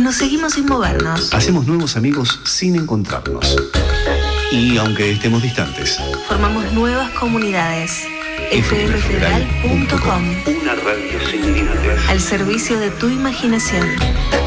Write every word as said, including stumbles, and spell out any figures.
Nos seguimos sin movernos. Hacemos nuevos amigos sin encontrarnos. Y aunque estemos distantes, formamos nuevas comunidades. F M federal punto com. Una radio sin límites. Al servicio de tu imaginación.